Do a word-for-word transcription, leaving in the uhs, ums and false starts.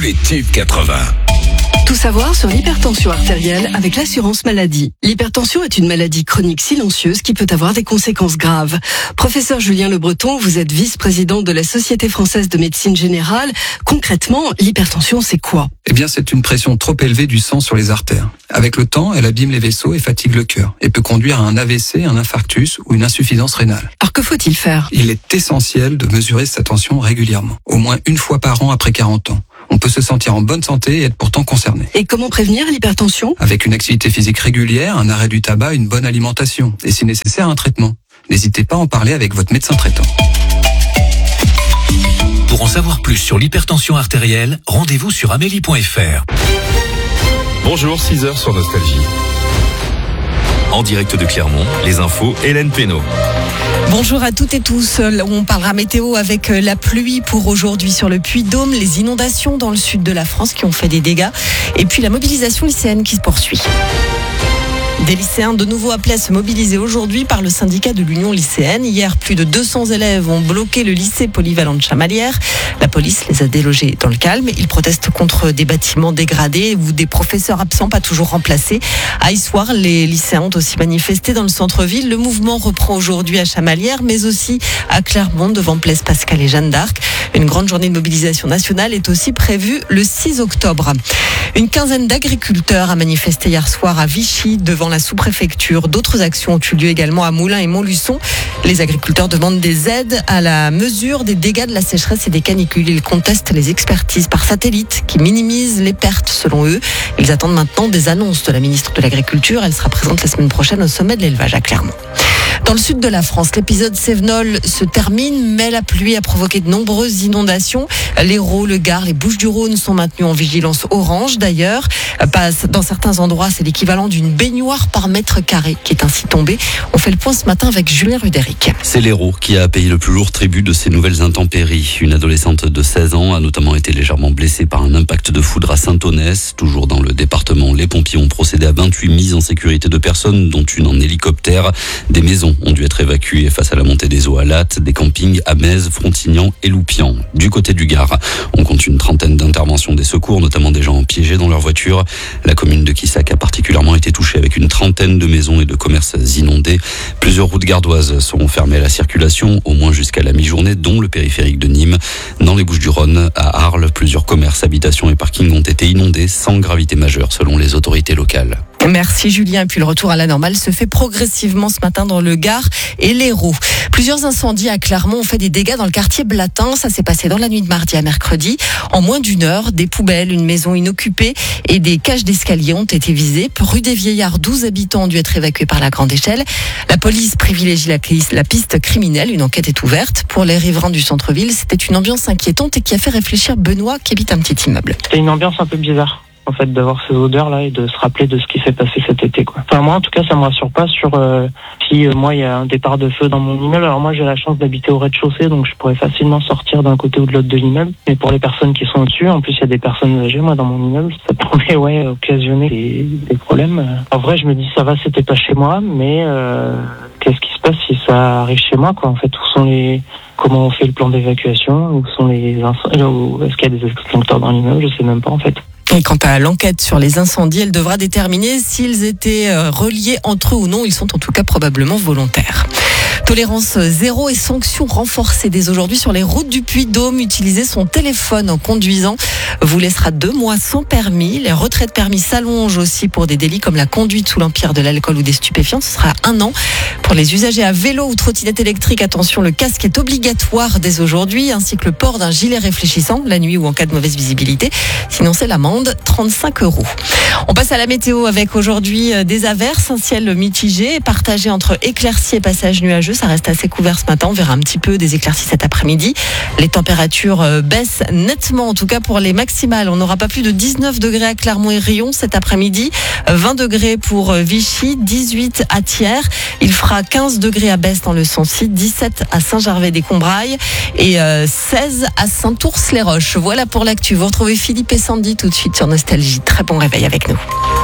les tubes quatre-vingts. Tout savoir sur l'hypertension artérielle avec l'assurance maladie. L'hypertension est une maladie chronique silencieuse qui peut avoir des conséquences graves. Professeur Julien Le Breton, vous êtes vice-président de la Société française de médecine générale. Concrètement, l'hypertension, c'est quoi? Eh bien, c'est une pression trop élevée du sang sur les artères. Avec le temps, elle abîme les vaisseaux et fatigue le cœur et peut conduire à un A V C, un infarctus ou une insuffisance rénale. Alors que faut-il faire? Il est essentiel de mesurer sa tension régulièrement, au moins une fois par an après quarante ans. On peut se sentir en bonne santé et être pourtant concerné. Et comment prévenir l'hypertension? Avec une activité physique régulière, un arrêt du tabac, une bonne alimentation et si nécessaire un traitement. N'hésitez pas à en parler avec votre médecin traitant. Pour en savoir plus sur l'hypertension artérielle, rendez-vous sur amélie point f r. Bonjour, six heures sur Nostalgie. En direct de Clermont, les infos, Hélène Pénaud. Bonjour à toutes et tous. On parlera météo avec la pluie pour aujourd'hui sur le Puy-de-Dôme, les inondations dans le sud de la France qui ont fait des dégâts et puis la mobilisation lycéenne qui se poursuit. Des lycéens de nouveau appelés à se mobiliser aujourd'hui par le syndicat de l'Union lycéenne. Hier, plus de deux cents élèves ont bloqué le lycée polyvalent de Chamalières. La police les a délogés dans le calme. Ils protestent contre des bâtiments dégradés ou des professeurs absents pas toujours remplacés. À Issoire, les lycéens ont aussi manifesté dans le centre-ville. Le mouvement reprend aujourd'hui à Chamalières, mais aussi à Clermont, devant Place Pascal et Jeanne d'Arc. Une grande journée de mobilisation nationale est aussi prévue le six octobre. Une quinzaine d'agriculteurs a manifesté hier soir à Vichy devant la sous-préfecture. D'autres actions ont eu lieu également à Moulins et Montluçon. Les agriculteurs demandent des aides à la mesure des dégâts de la sécheresse et des canicules. Ils contestent les expertises par satellite qui minimisent les pertes selon eux. Ils attendent maintenant des annonces de la ministre de l'Agriculture. Elle sera présente la semaine prochaine au sommet de l'élevage à Clermont. Dans le sud de la France, l'épisode Cévenol se termine, mais la pluie a provoqué de nombreuses inondations. L'Hérault, le Gard, les Bouches-du-Rhône sont maintenus en vigilance orange. D'ailleurs, dans certains endroits, c'est l'équivalent d'une baignoire par mètre carré qui est ainsi tombée. On fait le point ce matin avec Julien Rudéric. C'est l'Hérault qui a payé le plus lourd tribut de ces nouvelles intempéries. Une adolescente de seize ans a notamment été légèrement blessée par un impact de foudre à Saint-Onès. Toujours dans le département, les pompiers ont procédé à vingt-huit mises en sécurité de personnes, dont une en hélicoptère. Des maisons ont dû être évacuées face à la montée des eaux à Latte, des campings à Metz, Frontignan et Loupian. Du côté du Gard, on compte une trentaine d'interventions des secours, notamment des gens piégés dans leur voiture. La commune de Quissac a particulièrement été touchée avec une trentaine de maisons et de commerces inondés. Plusieurs routes gardoises seront fermées à la circulation, au moins jusqu'à la mi-journée, dont le périphérique de Nîmes. Dans les Bouches-du-Rhône, à Arles, plusieurs commerces, habitations et parkings ont été inondés sans gravité majeure selon les autorités locales. Merci Julien. Et puis le retour à la normale se fait progressivement ce matin dans le Gard et l'Hérault. Plusieurs incendies à Clermont ont fait des dégâts dans le quartier Blatin. Ça s'est passé dans la nuit de mardi à mercredi. En moins d'une heure, des poubelles, une maison inoccupée et des cages d'escalier ont été visées. Rue des Vieillards, douze habitants ont dû être évacués par la grande échelle. La police privilégie la, la piste criminelle. Une enquête est ouverte. Pour les riverains du centre-ville, c'était une ambiance inquiétante et qui a fait réfléchir Benoît qui habite un petit immeuble. C'était une ambiance un peu bizarre. En fait, d'avoir ces odeurs-là et de se rappeler de ce qui s'est passé cet été, quoi. Enfin, moi, en tout cas, ça me rassure pas sur euh, si euh, moi il y a un départ de feu dans mon immeuble. Alors moi, j'ai la chance d'habiter au rez-de-chaussée, donc je pourrais facilement sortir d'un côté ou de l'autre de l'immeuble. Mais pour les personnes qui sont au-dessus, en plus, il y a des personnes âgées, moi, dans mon immeuble, ça pourrait, ouais, occasionner des, des problèmes. En vrai, je me dis, ça va, c'était pas chez moi, mais euh, qu'est-ce qui se passe si ça arrive chez moi, quoi. En fait, où sont les comment on fait le plan d'évacuation, où sont les inc- est-ce qu'il y a des extincteurs dans l'immeuble, je sais même pas, en fait. Et quant à l'enquête sur les incendies, elle devra déterminer s'ils étaient reliés entre eux ou non. Ils sont en tout cas probablement volontaires. Tolérance zéro et sanctions renforcées dès aujourd'hui sur les routes du Puy-de-Dôme. Utiliser son téléphone en conduisant vous laissera deux mois sans permis. Les retraits de permis s'allongent aussi pour des délits comme la conduite sous l'empire de l'alcool ou des stupéfiants. Ce sera un an. Pour les usagers à vélo ou trottinette électrique, attention, le casque est obligatoire dès aujourd'hui, ainsi que le port d'un gilet réfléchissant la nuit ou en cas de mauvaise visibilité. Sinon, c'est l'amende, trente-cinq euros. On passe à la météo avec aujourd'hui des averses, un ciel mitigé, partagé entre éclaircies et passages nuageux. Ça reste assez couvert ce matin. On verra un petit peu des éclaircies cet après-midi. Les températures baissent nettement, en tout cas pour les maximales. On n'aura pas plus de dix-neuf degrés à Clermont et Riom cet après-midi, vingt degrés pour Vichy, dix-huit à Thiers. Il fera quinze degrés à Besse dans le Sancy, dix-sept à Saint-Gervais-des-Combrailles et seize à Saint-Ours-les-Roches. Voilà pour l'actu. Vous retrouvez Philippe et Sandy tout de suite sur Nostalgie. Très bon réveil avec nous.